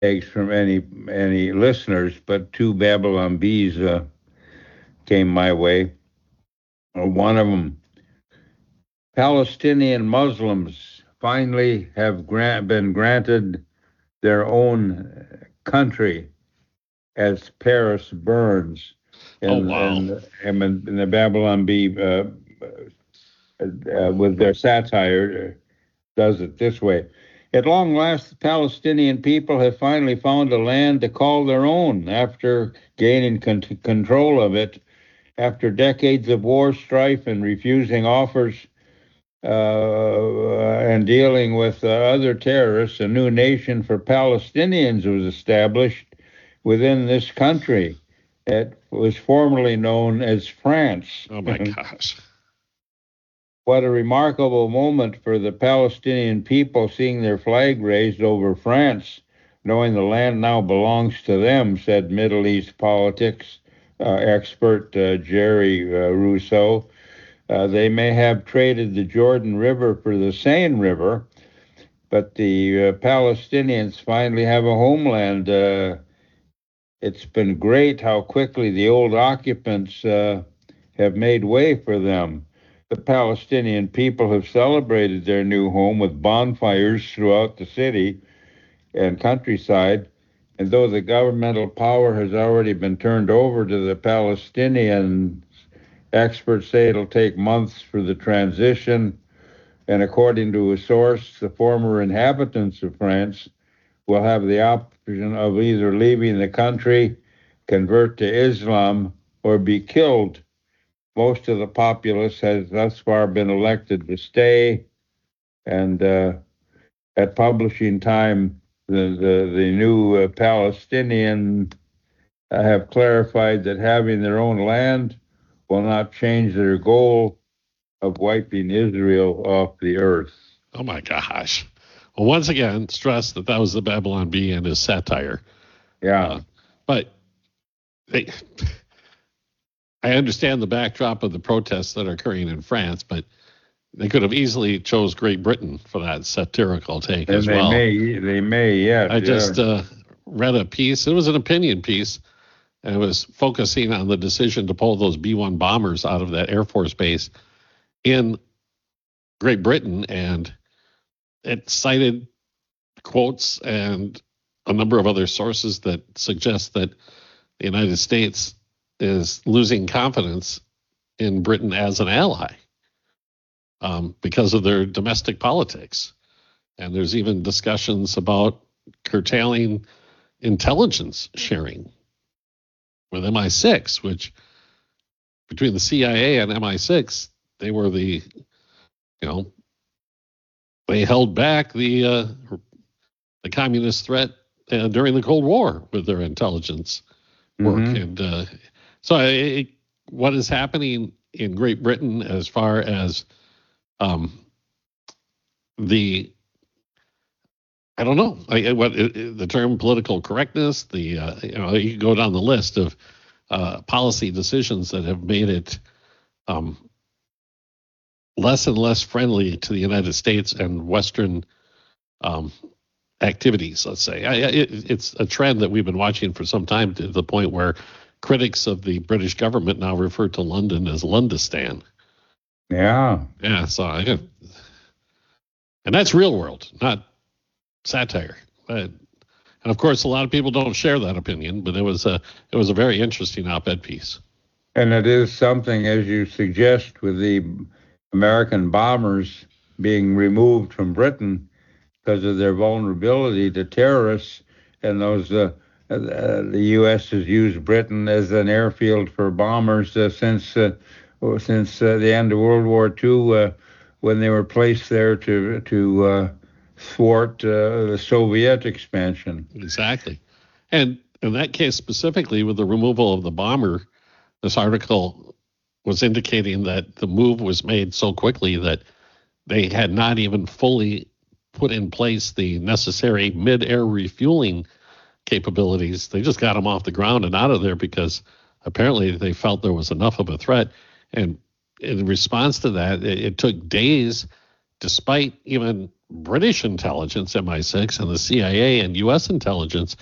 eggs from any listeners, but two Babylon Bees came my way. One of them, Palestinian Muslims finally have been granted their own country as Paris burns, Oh, wow. and the Babylon Bee with their satire does it this way. At long last, the Palestinian people have finally found a land to call their own after gaining control of it. After decades of war, strife, and refusing offers and dealing with other terrorists, a new nation for Palestinians was established within this country. It was formerly known as France. Oh, my gosh. What a remarkable moment for the Palestinian people seeing their flag raised over France, knowing the land now belongs to them, said Middle East politics expert Jerry Rousseau. They may have traded the Jordan River for the Seine River, but the Palestinians finally have a homeland. It's been great how quickly the old occupants have made way for them. The Palestinian people have celebrated their new home with bonfires throughout the city and countryside. And though the governmental power has already been turned over to the Palestinians, experts say it'll take months for the transition. And according to a source, the former inhabitants of France will have the option of either leaving the country, convert to Islam, or be killed. Most of the populace has thus far been elected to stay, and at publishing time, the new Palestinian have clarified that having their own land will not change their goal of wiping Israel off the earth. Oh, my gosh. Well, once again, stress that was the Babylon Bee and his satire. Yeah. But I understand the backdrop of the protests that are occurring in France, but they could have easily chose Great Britain for that satirical take as well. They may, yes. I just read a piece. It was an opinion piece, and it was focusing on the decision to pull those B-1 bombers out of that Air Force base in Great Britain, and it cited quotes and a number of other sources that suggest that the United States is losing confidence in Britain as an ally because of their domestic politics. And there's even discussions about curtailing intelligence sharing with MI6, which between the CIA and MI6, they were they held back the communist threat during the Cold War with their intelligence work. Mm-hmm. And so what is happening in Great Britain as far as the term political correctness, you go down the list of policy decisions that have made it less and less friendly to the United States and Western activities, let's say. It's a trend that we've been watching for some time, to the point where critics of the British government now refer to London as Londistan. Yeah. Yeah, and that's real world, not satire. And of course, a lot of people don't share that opinion, but it was a very interesting op-ed piece. And it is something, as you suggest, with the American bombers being removed from Britain because of their vulnerability to terrorists, and those the U.S. has used Britain as an airfield for bombers since the end of World War II, when they were placed there to thwart the Soviet expansion. Exactly. And in that case specifically, with the removal of the bomber, this article was indicating that the move was made so quickly that they had not even fully put in place the necessary mid-air refueling capabilities. They just got them off the ground and out of there because apparently they felt there was enough of a threat. And in response to that, it took days despite even British intelligence, MI6, and the CIA and U.S. intelligence